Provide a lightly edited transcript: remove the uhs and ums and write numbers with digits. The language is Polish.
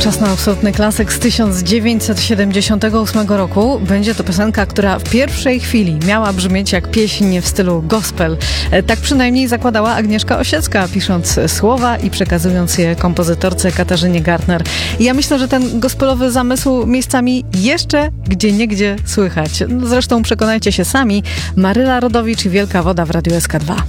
Czas na absolutny klasyk z 1978 roku. Będzie to piosenka, która w pierwszej chwili miała brzmieć jak pieśń w stylu gospel. Tak przynajmniej zakładała Agnieszka Osiecka, pisząc słowa i przekazując je kompozytorce Katarzynie Gartner. I ja myślę, że ten gospelowy zamysł miejscami jeszcze gdzieniegdzie słychać. Zresztą przekonajcie się sami. Maryla Rodowicz i Wielka Woda w Radiu SK2.